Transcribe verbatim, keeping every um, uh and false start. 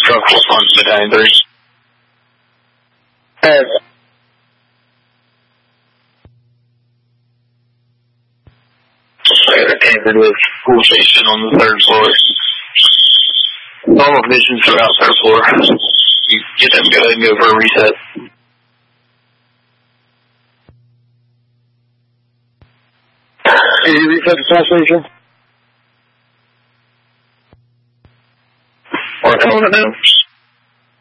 truck responds to nine three. Hey. Tampered with pool station on the third floor. Normal conditions throughout third floor. You get them go ahead and go for a reset. Can you reset the pool station? Or calling it now.